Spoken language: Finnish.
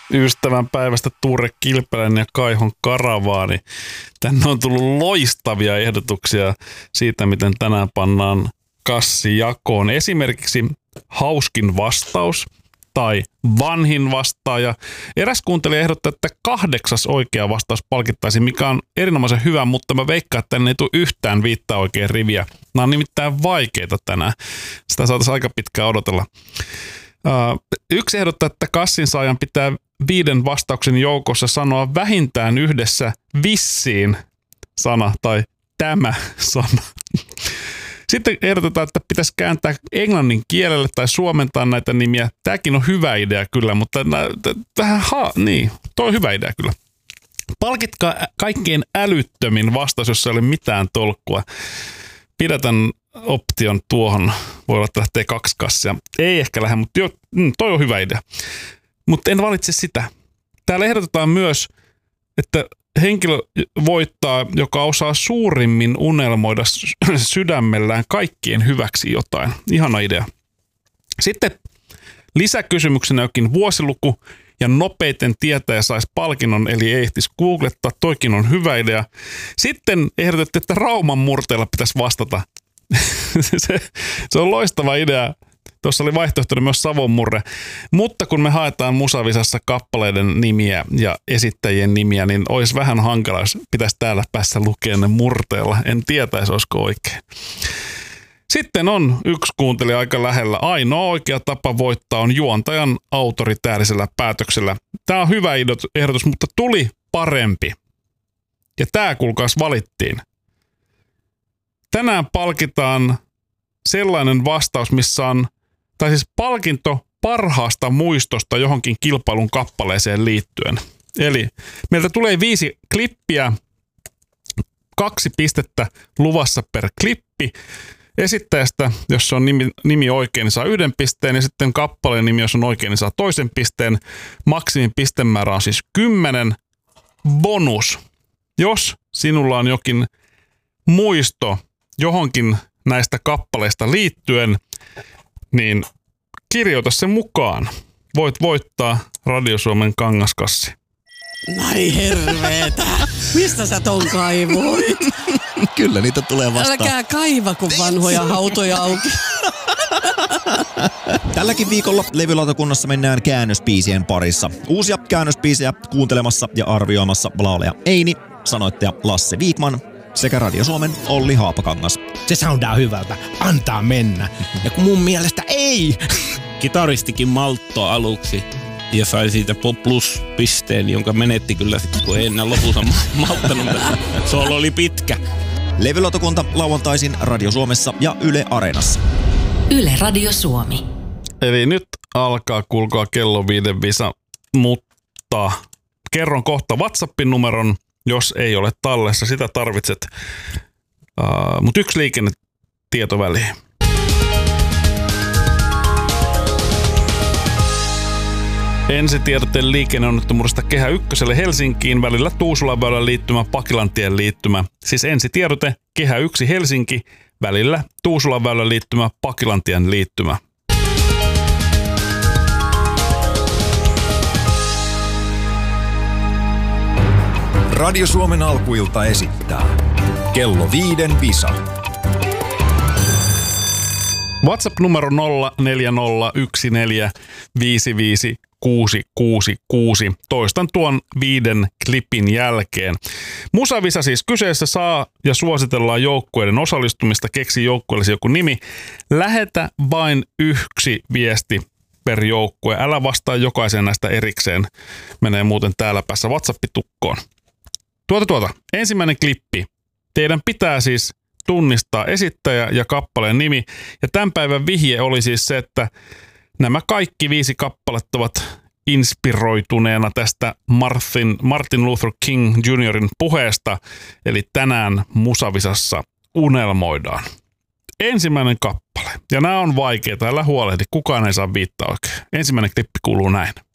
ystävän päivästä Tuure Kilpeläinen ja Kaihon Karavaani. Tänne on tullut loistavia ehdotuksia siitä, miten tänään pannaan kassi jakoon. Esimerkiksi hauskin vastaus tai vanhin vastaaja. Eräs kuuntelija ehdotti, että 8. oikea vastaus palkittaisiin, mikä on erinomaisen hyvä, mutta mä veikkaan, että tänne ei tule yhtään 5 oikein riviä. Nämä on nimittäin vaikeita tänään. Sitä saataisiin aika pitkään odotella. Yksi ehdottaa, että kassin saajan pitää 5 vastauksen joukossa sanoa vähintään yhdessä vissiin sana tai tämä sana. Sitten ehdotetaan, että pitäisi kääntää englannin kielelle tai suomentaa näitä nimiä. Tämäkin on hyvä idea kyllä, mutta toi on hyvä idea kyllä. Palkitkaa kaikkein älyttömin vastaus, jos ei ole mitään tolkkua. Pidätän option tuohon. Voi olla, että lähtee 2 kassia. Ei ehkä lähde, mutta toi on hyvä idea. Mutta en valitse sitä. Täällä ehdotetaan myös, että henkilö voittaa, joka osaa suurimmin unelmoida sydämellään kaikkien hyväksi jotain. Ihana idea. Sitten lisäkysymyksenä jokin vuosiluku ja nopeiten tietäjä saisi palkinnon, eli ei ehtisi googlettaa. Toikin on hyvä idea. Sitten ehdotettiin, että Rauman murteella pitäisi vastata. se on loistava idea. Tuossa oli vaihtoehtona myös Savon murre. Mutta kun me haetaan Musavisassa kappaleiden nimiä ja esittäjien nimiä, niin olisi vähän hankala, jos pitäisi täällä päässä lukea ne murteella. En tietäisi, olisiko oikein. Sitten on yksi kuuntelija aika lähellä. Ainoa oikea tapa voittaa on juontajan autoritäärisellä päätöksellä. Tämä on hyvä ehdotus, mutta tuli parempi. Ja tämä kuulkaas valittiin. Tänään palkitaan sellainen vastaus, missä on, tai siis palkinto parhaasta muistosta johonkin kilpailun kappaleeseen liittyen. Eli meiltä tulee 5 klippiä, 2 pistettä luvassa per klippi. Esittäjästä, jos se on nimi oikein, niin saa 1 pisteen, ja sitten kappaleen nimi, jos on oikein, niin saa 2 pisteen. Maksimin pistemäärä on siis 10. Bonus. Jos sinulla on jokin muisto johonkin näistä kappaleista liittyen, niin kirjoita se mukaan. Voit voittaa Radio Suomen kangaskassi. Ai herveetä. Mistä sä ton kaivoit? Kyllä niitä tulee vastaan. Älkää kaiva, kun vanhoja hautoja auki. Tälläkin viikolla levylautakunnassa mennään käännösbiisien parissa. Uusia käännösbiisejä kuuntelemassa ja arvioimassa laulaja Eini, sanoittaja Lasse Viikman sekä Radio Suomen Olli Haapakangas. Se soundaa hyvältä. Antaa mennä. Ja kun mun mielestä ei. Kitaristikin maltto aluksi ja sai siitä plus-pisteen, jonka menetti kyllä sitten, kun ei enää lopussa malttanut. Solo oli pitkä. Levylautakunta lauantaisin Radio Suomessa ja Yle Areenassa. Yle Radio Suomi. Eli nyt alkaa kuulkaa kello 5 visa, mutta kerron kohta WhatsAppin numeron, jos ei ole tallessa. Sitä tarvitset. Mutta 1 liikennetieto väliin. Ensitiedoten liikenneonnettomuudesta Kehä Ykköselle Helsinkiin välillä Tuusulanväylän liittymä, Pakilantien liittymä. Siis ensitiedote Kehä 1 Helsinki välillä Tuusulanväylän liittymä, Pakilantien liittymä. Radio Suomen alkuilta esittää kello 5 visa. WhatsApp-numero 0401455666. Toistan tuon 5 klipin jälkeen. Musavisa siis kyseessä, saa ja suositellaan joukkueiden osallistumista. Keksi joukkueellesi joku nimi. Lähetä vain 1 viesti per joukkue. Älä vastaa jokaisen näistä erikseen. Menee muuten täällä päässä WhatsApp-tukkoon. Ensimmäinen klippi. Teidän pitää siis tunnistaa esittäjä ja kappaleen nimi. Ja tämän päivän vihje oli siis se, että nämä kaikki 5 kappaletta ovat inspiroituneena tästä Martin Luther King Jr.'in puheesta. Eli tänään Musavisassa unelmoidaan. Ensimmäinen kappale. Ja nämä on vaikeita, älä huolehdi, kukaan ei saa viittaa oikein. Ensimmäinen klippi kuuluu näin.